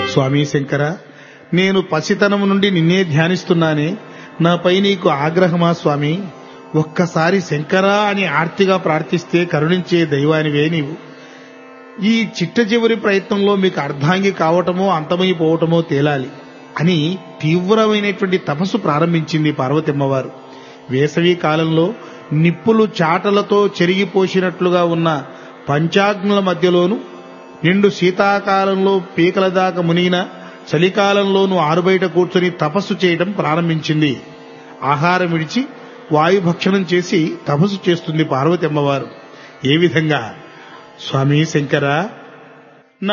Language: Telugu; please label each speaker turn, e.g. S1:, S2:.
S1: స్వామి శంకర, నేను పసితనం నుండి నిన్నే ధ్యానిస్తున్నానే, నాపై నీకు ఆగ్రహమా స్వామి? ఒక్కసారి శంకరా అని ఆర్తిగా ప్రార్థిస్తే కరుణించే దైవానివే నీవు. ఈ చిట్ట చివరి ప్రయత్నంలో మీకు అర్ధాంగి కావటమో అంతమైపోవటమో తేలాలి అని తీవ్రమైనటువంటి తపస్సు ప్రారంభించింది పార్వతమ్మవారు. వేసవి కాలంలో నిప్పులు చాటలతో చెరిగిపోసినట్లుగా ఉన్న పంచాగ్నుల మధ్యలోనూ, నిండు శీతాకాలంలో పీకల దాకా మునిగిన చలికాలంలోనూ ఆరుబయట కూర్చొని తపస్సు చేయడం ప్రారంభించింది. ఆహారం విడిచి వాయుభక్షణం చేసి తపస్సు చేస్తుంది పార్వతమ్మవారు. ఏ విధంగా? స్వామి శంకర,